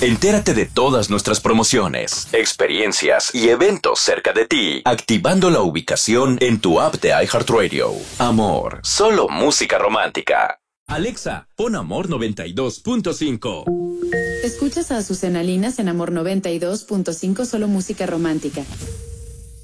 Entérate de todas nuestras promociones, experiencias y eventos cerca de ti, activando la ubicación en tu app de iHeartRadio. Amor, solo música romántica. Alexa, pon Amor 92.5. Escuchas a Azucena Linas en Amor 92.5, solo música romántica.